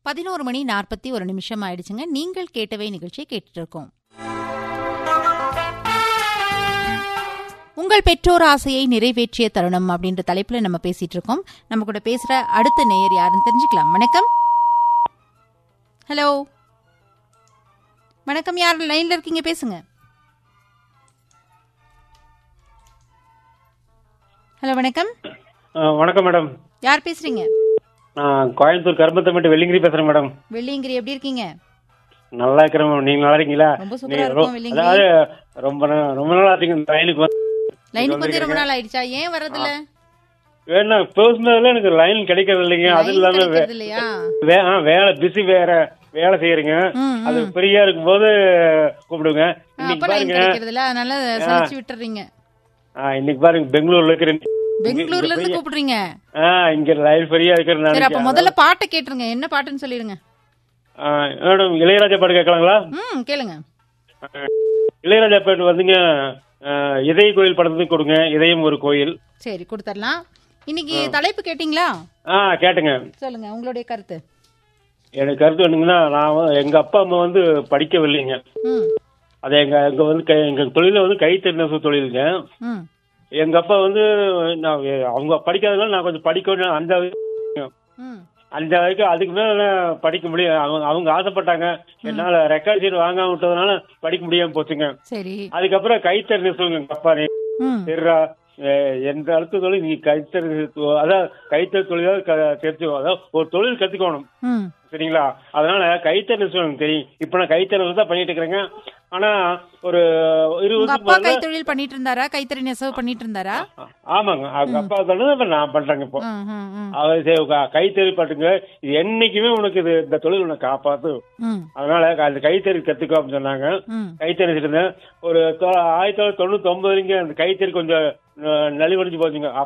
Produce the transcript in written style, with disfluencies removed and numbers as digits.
11:41 ஆயிடுச்சுங்க. நீங்கள் கேட்டவை நிகழ்ச்சியை கேட்டுட்டு இருக்கோம். உங்கள் பெற்றோர் ஆசையை நிறைவேற்றிய தருணம் அப்படின்ற தலைப்புல நம்ம பேசிட்டு இருக்கோம். நம்ம கூட பேசுற அடுத்த நேயர் யாருன்னு தெரிஞ்சுக்கலாம். வணக்கம். ஹலோ, வணக்கம். யார் லைன்ல இருக்கீங்க? பேசுங்க. ஹலோ, வணக்கம். வணக்கம் மேடம். யார் பேசுறீங்க? கோயம்புத்தூர் கரும்பத்தம்பட்டி வெள்ளிங்கிரி பேசுறேன் மேடம். வெள்ளிங்கிரி, எப்படி இருக்கீங்க? நல்லா இருக்கிறேன் மேடம். நீங்க நல்லா இருக்கீங்களா? ரொம்ப சூப்பரா இருக்கும் வெள்ளிங்கிரி. அதாவது ரொம்ப நாளா இருக்கீங்க லைனுக்கு வந்து ரொம்ப நாள் ஆயிடுச்சா? ஏன் வரதில்ல? வேணா பேசுனதுல எனக்கு லைன் கிடைக்கிறது இல்லைங்க. அது இல்லாம வேலை பிஸி, வேற வேலை செய்யறீங்க. அது ஃப்ரீயா இருக்கும் போது கூப்பிடுங்க. இன்னைக்கு பாருங்க, அதனால சலிச்சு விட்டுறீங்க. இன்னைக்கு பாருங்க, பெங்களூர்ல இருக்கிறேன். பெங்களூர்ல இருந்து கூப்பிடுறீங்க? இங்க லைன் ஃப்ரீயா இருக்கிறேன். சரி, அப்ப முதல்ல பாட்டு கேட்டுருங்க. என்ன பாட்டுன்னு சொல்லிடுங்க. மேடம், இளையராஜா பாட்டு கேட்கலாங்களா? கேளுங்க. இளையராஜா பாட்டு வந்துங்க, இதய கோயில் படத்துக்கு கொடுங்க. இதயம் ஒரு கோயில். சரி, கொடுத்துடலாம். இன்னைக்கு தலைப்பு கேட்டீங்களா? கேட்டுங்க. சொல்லுங்க உங்களுடைய கருத்து. எனக்கு கருத்து வேணுங்கன்னா, நான் எங்க அப்பா அம்மா வந்து படிக்கவில்லைங்க. அது எங்க வந்து எங்க தொழில வந்து கைத்தறிநெசவு தொழிலுங்க. எங்க அப்பா வந்து அவங்க படிக்காதனால நான் கொஞ்சம் படிக்கணும். 5 வரைக்கும், அதுக்கு மேல படிக்க முடியும். அவங்க ஆசைப்பட்டாங்க. என்னால ரெக்கார்ட் சீட் வாங்காம விட்டதுனால படிக்க முடியாம போச்சுங்க. சரி. அதுக்கப்புறம் கைத்தறி நெசவுங்க எங்க அப்பா. எந்த அடுத்த தொழில் நீ கைத்தறி, அதான் கைத்தறி தொழிலாக தெரிஞ்சு, அதாவது ஒரு தொழில் கத்துக்கணும். சரிங்களா? அதனால கைத்தறி நெசவு எனக்கு தெரியும். இப்ப நான் கைத்தறி நெசவு தான் பண்ணிட்டு இருக்கிறேங்க. ஆனா ஒரு 20 அப்பா கைத்தொழில் பண்ணிட்டு இருந்தாரா? கைத்தறி நெசவு பண்ணிட்டு இருந்தாரா? ஆமாங்க, அவங்க அப்பா பண்ணது நான் பண்றேங்க. இப்போ கைத்தறி பாட்டுங்க, இது என்னைக்குமே உனக்கு இந்த தொழில் உனக்கு காப்பாத்து. அதனால அந்த கைத்தறி கத்துக்கோ அப்படின்னு சொன்னாங்க. கைத்தறி இருந்தேன். ஒரு 1999 அந்த கைத்தறி கொஞ்சம் நலிவடைஞ்சு போச்சுங்க.